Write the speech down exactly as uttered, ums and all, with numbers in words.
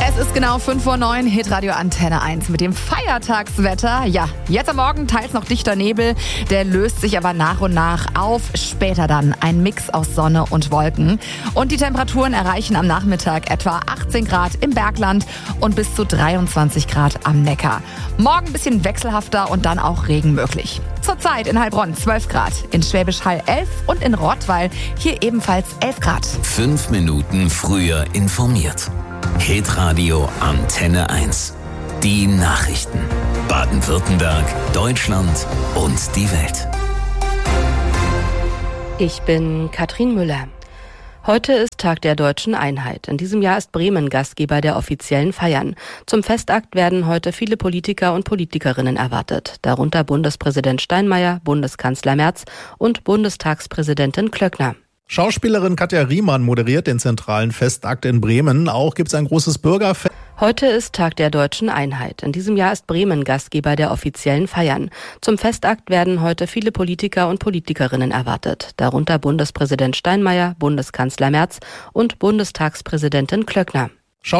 Es ist genau fünf Uhr neun, Hitradio Antenne eins mit dem Feiertagswetter. Ja, jetzt am Morgen teils noch dichter Nebel, der löst sich aber nach und nach auf. Später dann ein Mix aus Sonne und Wolken. Und die Temperaturen erreichen am Nachmittag etwa achtzehn Grad im Bergland und bis zu dreiundzwanzig Grad am Neckar. Morgen ein bisschen wechselhafter und dann auch Regen möglich. Zurzeit in Heilbronn zwölf Grad, in Schwäbisch Hall elf und in Rottweil hier ebenfalls elf Grad. Fünf Minuten früher informiert. Hitradio Antenne eins. Die Nachrichten. Baden-Württemberg, Deutschland und die Welt. Ich bin Katrin Müller. Heute ist Tag der Deutschen Einheit. In diesem Jahr ist Bremen Gastgeber der offiziellen Feiern. Zum Festakt werden heute viele Politiker und Politikerinnen erwartet. Darunter Bundespräsident Steinmeier, Bundeskanzler Merz und Bundestagspräsidentin Klöckner. Schauspielerin Katja Riemann moderiert den zentralen Festakt in Bremen. Auch gibt es ein großes Bürgerfest. Heute ist Tag der Deutschen Einheit. In diesem Jahr ist Bremen Gastgeber der offiziellen Feiern. Zum Festakt werden heute viele Politiker und Politikerinnen erwartet. Darunter Bundespräsident Steinmeier, Bundeskanzler Merz und Bundestagspräsidentin Klöckner.